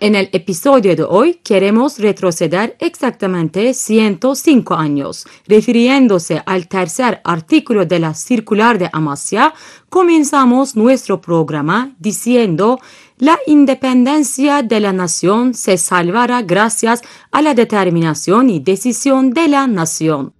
En el episodio de hoy queremos retroceder exactamente 105 años. Refiriéndose al tercer artículo de la Circular de Amasya, comenzamos nuestro programa diciendo: la independencia de la nación se salvará gracias a la determinación y decisión de la nación.